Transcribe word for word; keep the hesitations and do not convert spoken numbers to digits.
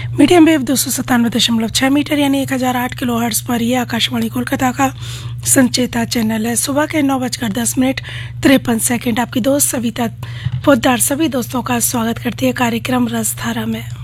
Medium wave दो सौ सत्तानवे दशमलव छः मीटर यानी एक हज़ार आठ किलो हर्ट्ज पर यह आकाशवाणी कोलकाता का संचेता चैनल है। सुबह के नौ बजकर दस मिनट तिरपन सेकेंड आपकी दोस्त सविता पोद्दार सभी दोस्तों का स्वागत करती है कार्यक्रम रसधारा में।